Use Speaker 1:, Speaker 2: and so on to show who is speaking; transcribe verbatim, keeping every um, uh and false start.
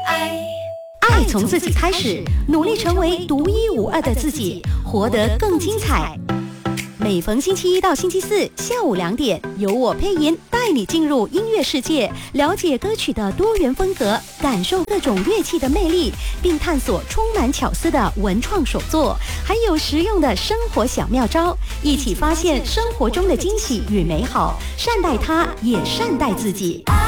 Speaker 1: 爱从自己开始，努力成为独一无二的自己，活得更精彩。每逢星期一到星期四下午两点，由我配音带你进入音乐世界，了解歌曲的多元风格，感受各种乐器的魅力，并探索充满巧思的文创手作，还有实用的生活小妙招，一起发现生活中的惊喜与美好，善待它，也善待自己。